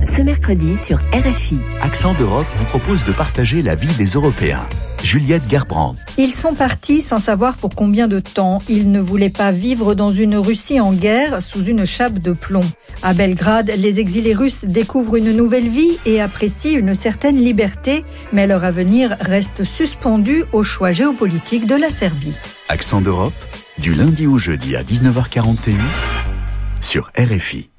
ce mercredi sur RFI. Accent d'Europe vous propose de partager la vie des Européens. Juliette Gerbrand. Ils sont partis sans savoir pour combien de temps. Ils ne voulaient pas vivre dans une Russie en guerre sous une chape de plomb. À Belgrade, les exilés russes découvrent une nouvelle vie et apprécient une certaine liberté, mais leur avenir reste suspendu au choix géopolitique de la Serbie. Accent d'Europe, du lundi au jeudi à 19h41 sur RFI.